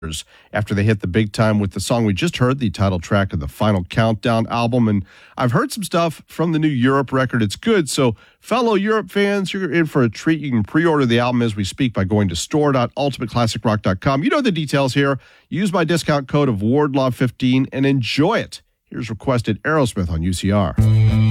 after they hit the big time with the song we just heard, the title track of the Final Countdown album. And I've heard some stuff from the new Europe record. It's good. So fellow Europe fans, you're in for a treat. You can pre-order the album as we speak by going to store.ultimateclassicrock.com. You know the details here. Use my discount code of Wardlaw15 and enjoy it. Here's requested Aerosmith on UCR.